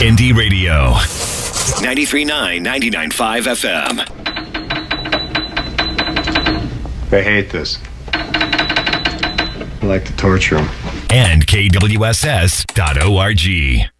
Indie Radio. 93.9, 99.5 FM. I hate this. I like to torture them. And KWSS.org.